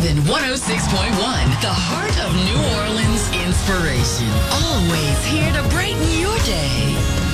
Heaven 106.1, the heart of New Orleans inspiration. Always here to brighten your day.